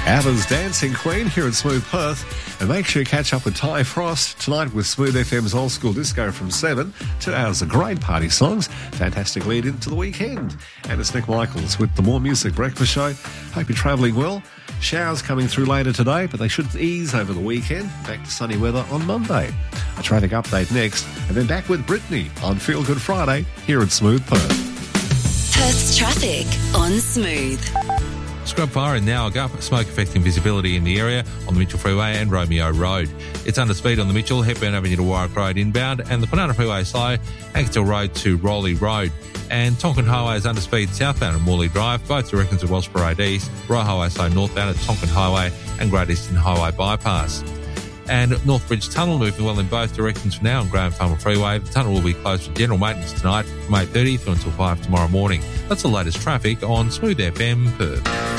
ABBA's Dancing Queen here at Smooth Perth. And make sure you catch up with Ty Frost tonight with Smooth FM's Old School Disco from 7. 2 hours of great party songs. Fantastic lead into the weekend. And it's Nick Michaels with the More Music Breakfast Show. Hope you're travelling well. Showers coming through later today, but they should ease over the weekend. Back to sunny weather on Monday. A traffic update next. And then back with Brittany on Feel Good Friday here at Smooth Perth. Perth's traffic on Smooth. Scrub fire in Nowagap, smoke affecting visibility in the area on the Mitchell Freeway and Romeo Road. It's under speed on the Mitchell, Hepburn Avenue to Warwick Road inbound, and the Banana Freeway slow, Ankertil Road to Rowley Road. And Tonkin Highway is under speed southbound at Morley Drive, both directions of Welsh Parade East, Royal Highway slow northbound at Tonkin Highway and Great Eastern Highway bypass. And Northbridge Tunnel moving well in both directions for now on Graham Farmer Freeway. The tunnel will be closed for general maintenance tonight from 8:30 through until 5 tomorrow morning. That's the latest traffic on Smooth FM Perth.